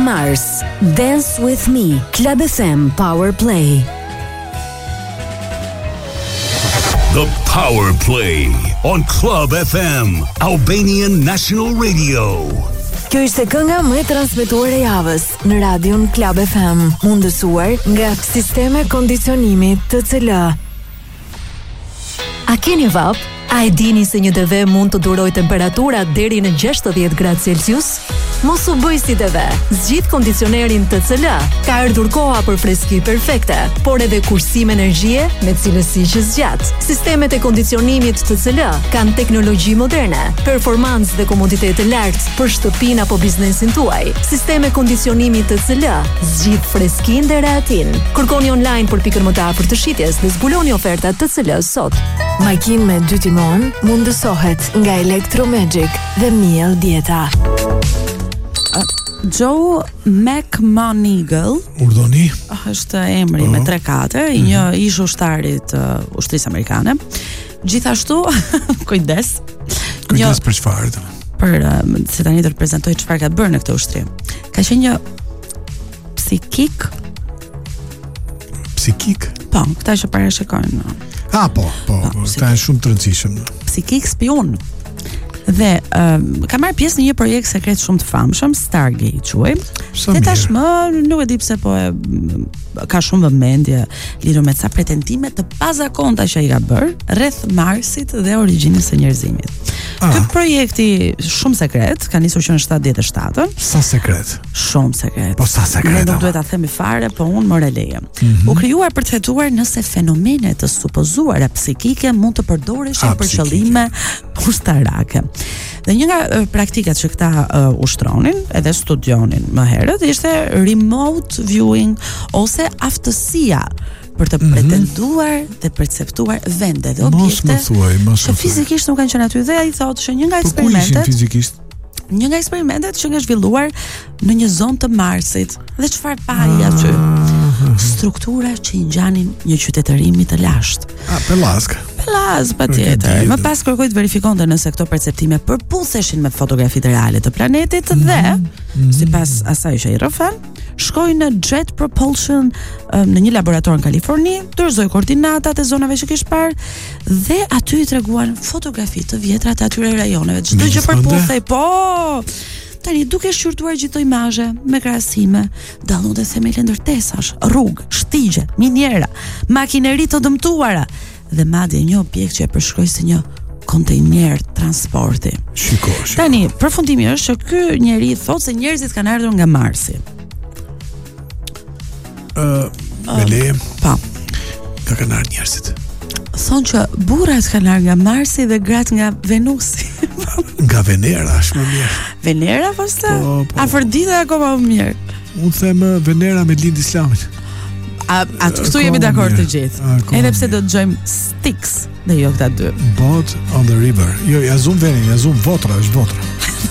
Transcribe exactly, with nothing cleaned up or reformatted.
Mars, Dance with Me, Club F M Power Play. The Power Play on Club F M, Albanian National Radio. Kjo ishte kënga më e transmetuar e javës në radion Club F M, mundësuar nga Sisteme Kondicionimi T C L. A keni vap? A e dini se një T V mund të duroj temperatura deri në gjashtëdhjetë gradë Celsius? Mos u bëj si T V. Zgjidh kondicionerin T C L. Ka ardhur koha për freski perfekte, por edhe kursim energjie me cilësi që zgjat. Sistemet e kondicionimit T C L kanë teknologji moderne, performancë dhe komoditet të lartë për shtëpinë apo biznesin tuaj. Sisteme kondicionimi T C L zgjidh freskinë dhe rehatin. Kërkoni online për pikën më të afërt të shitjes dhe zbuloni ofertat T C L sot. Makinë me dy timon mundësohet nga Electromagic dhe Miel Dieta. Joe McMoneagle Urdhoni është emri oh. me tre kate i një ish ushtarit uh, ushtrisë amerikane. Gjithashtu kujdes Kujdes për çfarë? Për uh, se tani të reprezentoj çfarë ka bërë në këtë ushtri. Ka qenë një psikik Psikik? Po, këta që parashikojnë. Ah, po, po, po këta janë shumë të rëndësishëm. Psikik spion. Dhe um, ka marrë pjesë në një projekt sekret shumë të famshëm, Stargate quaj. Dhe tashmë nuk e di pse po e ka shumë vëmendje lidhur me ca pretendime të pazakonta që ai ka bërë rreth Marsit dhe origjinës së njerëzimit. Ah. Ky projekti shumë sekret, ka nisur që në shtatëdhjetë e shtatën. Sa sekret? Shumë sekret. Po sa sekret? Ne nuk duhet ta themi fare, po unë more leje. Mm-hmm. U krijuar për të hetuar nëse fenomene të supozuara psikike mund të përdoreshin për qëllime ushtarake. Dhe një nga uh, praktikat që këta uh, ushtronin edhe studionin më herët ishte remote viewing ose aftësia për të pretenduar mm-hmm. dhe perceptuar vende dhe objekte që fizikisht nuk kanë qenë aty. Dhe ai thotë që një nga eksperimentet fizikisht një nga eksperimentet që nga zhvilluar në një zonë të Marsit. Dhe çfarë pari aty? Struktura që i ngjanin një qytetërimi të lashtë. Ah, Pelazg. Pelazg, patjetër. Më pas kërkoi të verifikonte nëse këto perceptime përputheshin me fotografitë reale të planetit mm-hmm. dhe mm-hmm. sipas asaj që i rrëfen, shkoi në Jet Propulsion um, në një laborator në Kaliforni, dorëzoi koordinatat e zonave që kishte parë dhe aty i treguan fotografi të vjetra të atyre rajoneve. Çdo gjë përputhej, po. Tani duke shqyrtuar gjithë këto imazhe me krahasime, dallonte themele ndërtesash, rrugë, shtigje, miniera, makineri të dëmtuara dhe madje një objekt që e përshkroi si një kontejner transporti. Shiko, shiko. Tani, përfundimi është që ky njeri thotë se njerëzit kanë ardhur nga Marsi. Ë, uh, me leje. Po. Ka kanë ardhur njerëzit. Thonë që burrat kanë ardhur nga Marsi dhe gratë nga Venusi. Nga Venera është më mirë. Venera pastaj? Po, po. Afrodita akoma më mirë. Unë them Venera me lind Islamin. A, a këtu jemi dakord të gjithë. Edhe pse do të dëgjojmë Styx dhe jo këta dy. Boat on the river. Jo, ja zoom venin, ja zoom Votra, është Votra.